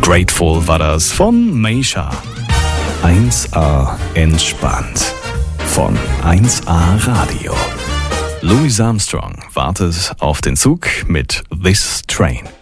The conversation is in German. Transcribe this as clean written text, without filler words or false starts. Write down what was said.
Grateful war das von Meisha. 1A entspannt von 1A Radio. Louis Armstrong wartet auf den Zug mit This Train.